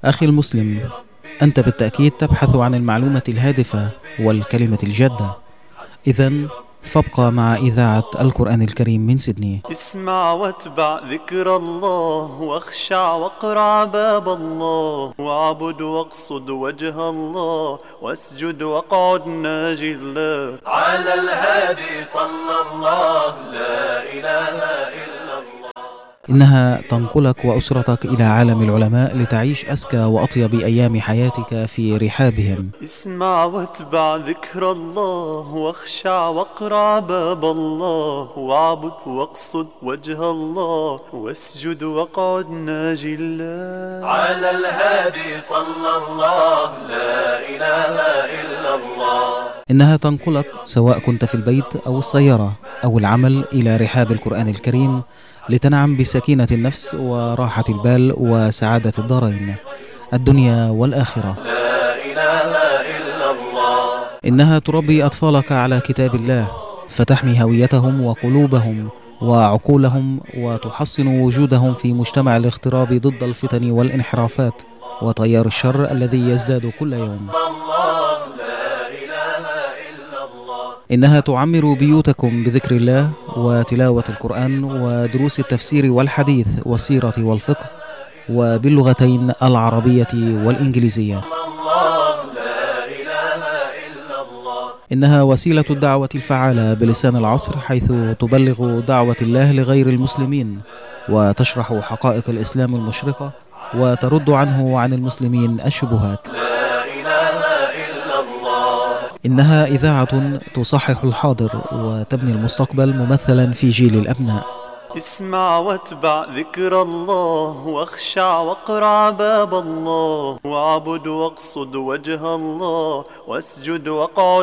أخي المسلم، أنت بالتأكيد تبحث عن المعلومة الهادفة والكلمة الجادة. إذن فابقى مع إذاعة القرآن الكريم من سيدني. اسمع واتبع ذكر الله، واخشع واقرع باب الله، واعبد واقصد وجه الله، واسجد واقعد ناجي الله. على الهادي صلى الله، لا إله إلا الله. إنها تنقلك وأسرتك إلى عالم العلماء لتعيش أزكى وأطيب أيام حياتك في رحابهم. اسمع واتبع ذكر الله، واخشع واقرع باب الله، واعبد واقصد وجه الله، واسجد واقعد ناجي الله. على الهادي صلى الله، لا إله إلا الله. إنها تنقلك سواء كنت في البيت أو السيارة أو العمل إلى رحاب القرآن الكريم لتنعم بسكينة النفس وراحة البال وسعادة الدارين الدنيا والآخرة. لا إله إلا الله. إنها تربي أطفالك على كتاب الله فتحمي هويتهم وقلوبهم وعقولهم، وتحصن وجودهم في مجتمع الاغتراب ضد الفتن والانحرافات وتيار الشر الذي يزداد كل يوم. إنها تعمر بيوتكم بذكر الله وتلاوة القرآن ودروس التفسير والحديث والسيرة والفقه، وباللغتين العربية والإنجليزية. إنها وسيلة الدعوة الفعالة بلسان العصر، حيث تبلغ دعوة الله لغير المسلمين وتشرح حقائق الإسلام المشرقة وترد عنه وعن المسلمين الشبهات. إنها إذاعة تصحح الحاضر وتبني المستقبل ممثلا في جيل الأبناء. اسمع واتبع ذكر الله، واخشع واقرع باب الله، واعبد واقصد وجه الله، واسجد واقعد